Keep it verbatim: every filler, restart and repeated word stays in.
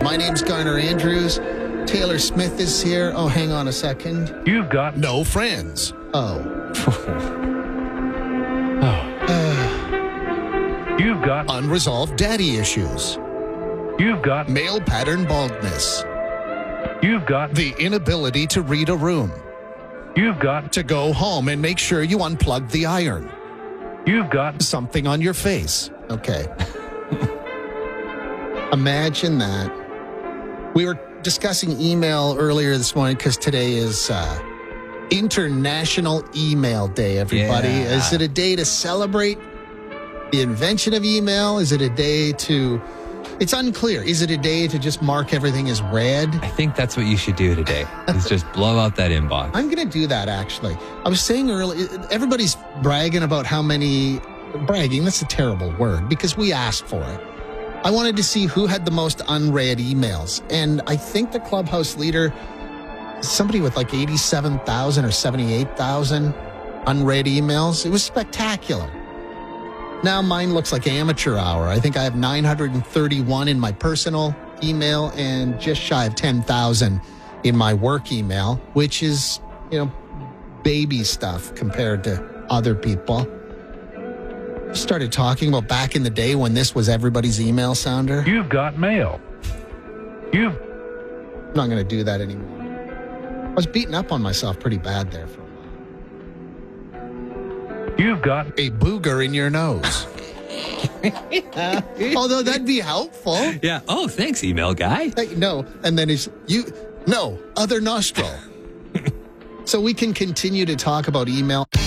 My name's Garner Andrews. Taylor Smith is here. Oh, hang on a second. You've got No friends. Oh. oh. You've got Unresolved daddy issues. You've got Male pattern baldness. You've got The inability to read a room. You've got To go home and make sure you unplug the iron. You've got Something on your face. Okay. Imagine that. We were discussing email earlier this morning because today is uh, International Email Day, everybody. Yeah. Is it a day to celebrate the invention of email? Is it a day to... It's unclear. Is it a day to just mark everything as read? I think that's what you should do today, is just blow out that inbox. I'm going to do that, actually. I was saying earlier, everybody's bragging about how many... Bragging, that's a terrible word, because we asked for it. I wanted to see who had the most unread emails. And I think the Clubhouse leader, somebody with like eighty-seven thousand or seventy-eight thousand unread emails. It was spectacular. Now mine looks like amateur hour. I think I have nine hundred thirty-one in my personal email and just shy of ten thousand in my work email, which is, you know, baby stuff compared to other people. Started talking about back in the day when this was everybody's email sounder. You've got mail. You've I'm not going to do that anymore. I was beating up on myself pretty bad there for a while. You've got A booger in your nose. Although that'd be helpful. Yeah. Oh, thanks, email guy. Like, no, and then it's you. No, other nostril. So we can continue to talk about email.